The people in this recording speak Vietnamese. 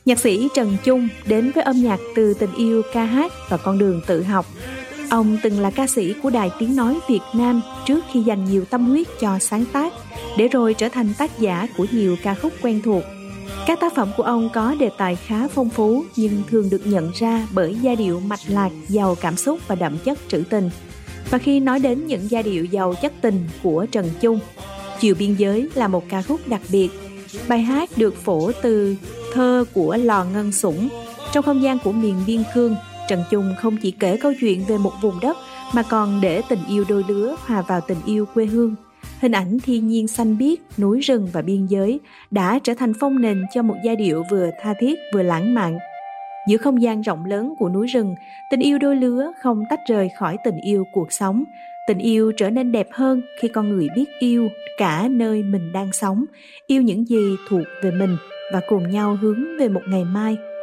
Nhạc sĩ Trần Chung đến với âm nhạc từ tình yêu ca hát và con đường tự học. Ông từng là ca sĩ của Đài Tiếng Nói Việt Nam trước khi dành nhiều tâm huyết cho sáng tác, để rồi trở thành tác giả của nhiều ca khúc quen thuộc. Các tác phẩm của ông có đề tài khá phong phú nhưng thường được nhận ra bởi giai điệu mạch lạc, giàu cảm xúc và đậm chất trữ tình. Và khi nói đến những giai điệu giàu chất tình của Trần Chung, Chiều Biên Giới là một ca khúc đặc biệt. Bài hát được phổ từ thơ của Lò Ngân Sủng. Trong không gian của miền biên cương, Trần Chung không chỉ kể câu chuyện về một vùng đất mà còn để tình yêu đôi lứa hòa vào tình yêu quê hương. Hình ảnh thiên nhiên xanh biếc, núi rừng và biên giới đã trở thành phông nền cho một giai điệu vừa tha thiết vừa lãng mạn. Giữa không gian rộng lớn của núi rừng, tình yêu đôi lứa không tách rời khỏi tình yêu cuộc sống. Tình yêu trở nên đẹp hơn khi con người biết yêu cả nơi mình đang sống, yêu những gì thuộc về mình và cùng nhau hướng về một ngày mai